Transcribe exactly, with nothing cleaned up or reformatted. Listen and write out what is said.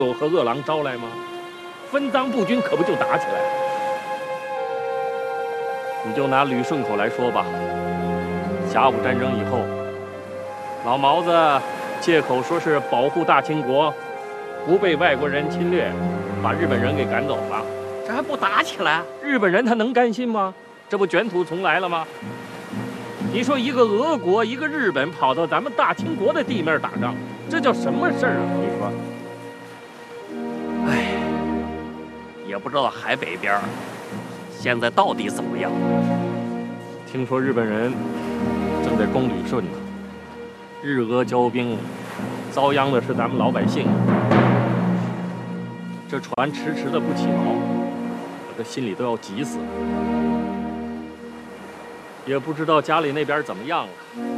狗和饿狼招来吗？分赃不均可不就打起来了？你就拿旅顺口来说吧，甲午战争以后，老毛子借口说是保护大清国，不被外国人侵略，把日本人给赶走了，这还不打起来？日本人他能甘心吗？这不卷土重来了吗？你说一个俄国，一个日本跑到咱们大清国的地面打仗，这叫什么事儿啊？你说？哎，也不知道海北边现在到底怎么样。听说日本人正在攻旅顺呢，日俄交兵，遭殃的是咱们老百姓。这船迟迟的不起锚，我这心里都要急死了。也不知道家里那边怎么样了。